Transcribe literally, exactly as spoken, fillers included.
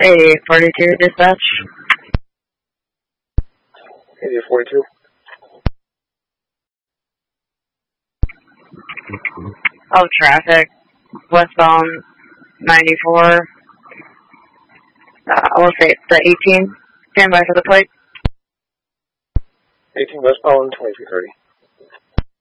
eighty-eight forty-two, dispatch. eighty-eight forty-two. Oh, traffic. Westbound ninety-four. Uh, we'll say the eighteen. Stand by for the plate. eighteen westbound, twenty-two thirty.